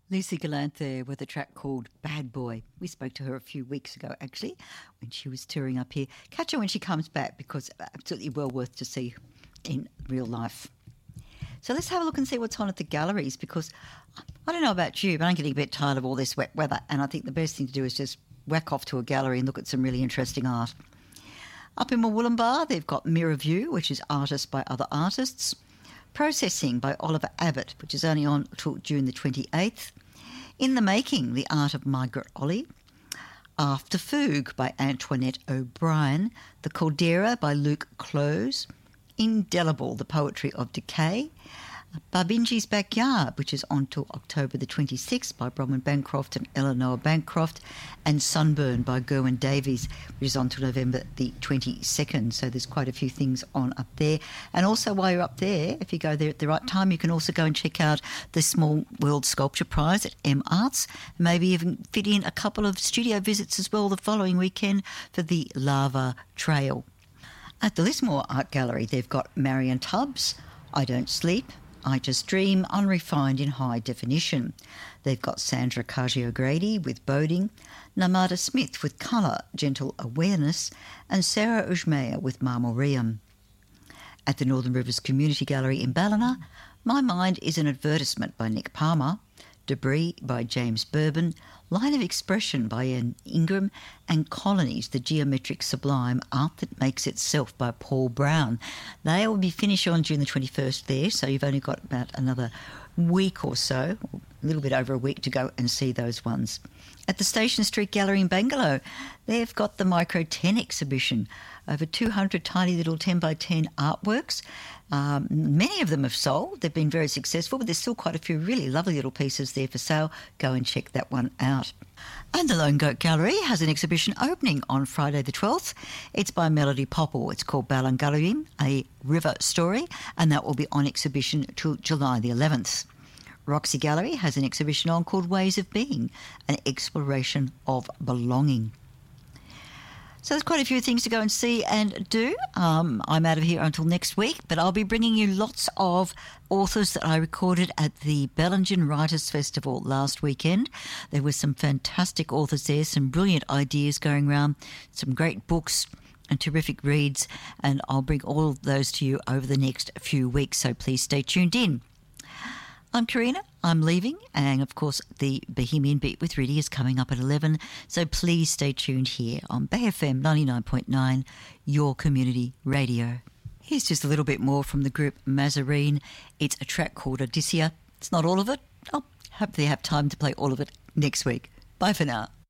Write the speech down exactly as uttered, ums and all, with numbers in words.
Lucy Gallant there with a track called Bad Boy. We spoke to her a few weeks ago, actually, when she was touring up here. Catch her when she comes back because absolutely well worth to see in real life. So let's have a look and see what's on at the galleries, because I don't know about you, but I'm getting a bit tired of all this wet weather, and I think the best thing to do is just whack off to a gallery and look at some really interesting art. Up in Murwillumbah, they've got Mirror View, which is artists by other artists. Processing by Oliver Abbott, which is only on till June the twenty-eighth. In the Making, The Art of Margaret Olley. After Fugue by Antoinette O'Brien. The Caldera by Luke Close. Indelible, The Poetry of Decay. Barbinji's Backyard, which is on till October the twenty-sixth by Bronwyn Bancroft and Eleanor Bancroft, and Sunburn by Gerwin Davies, which is on till November the twenty-second. So there's quite a few things on up there. And also while you're up there, if you go there at the right time, you can also go and check out the Small World Sculpture Prize at M Arts, and maybe even fit in a couple of studio visits as well the following weekend for the Lava Trail. At the Lismore Art Gallery, they've got Marion Tubbs, I Don't Sleep, I Just Dream, Unrefined in High Definition. They've got Sandra Kaji-O'Grady with Boding, Namada Smith with Colour, Gentle Awareness, and Sarah Ujmeya with Marmoreum. At the Northern Rivers Community Gallery in Ballina, My Mind is an Advertisement by Nick Palmer, Debris by James Bourbon, Line of Expression by Ian Ingram, and Colonies, the Geometric Sublime Art That Makes Itself by Paul Brown. They will be finished on June the twenty-first there, so you've only got about another week or so, a little bit over a week to go and see those ones. At the Station Street Gallery in Bangalow, they've got the Micro ten exhibition, over two hundred tiny little ten by ten artworks. Um, many of them have sold. They've been very successful, but there's still quite a few really lovely little pieces there for sale. Go and check that one out. And the Lone Goat Gallery has an exhibition opening on Friday the twelfth. It's by Melody Popple. It's called Balangallum, A River Story, and that will be on exhibition till July the eleventh. Roxy Gallery has an exhibition on called Ways of Being, an exploration of belonging. So there's quite a few things to go and see and do. Um, I'm out of here until next week, but I'll be bringing you lots of authors that I recorded at the Bellingen Writers Festival last weekend. There were some fantastic authors there, some brilliant ideas going around, some great books and terrific reads, and I'll bring all of those to you over the next few weeks, so please stay tuned in. I'm Karina, I'm leaving, and of course the Bohemian Beat with Rudy is coming up at eleven, so please stay tuned here on Bay F M ninety-nine point nine, your community radio. Here's just a little bit more from the group Mazarine. It's a track called Odysseia. It's not all of it. I'll hopefully have time to play all of it next week. Bye for now.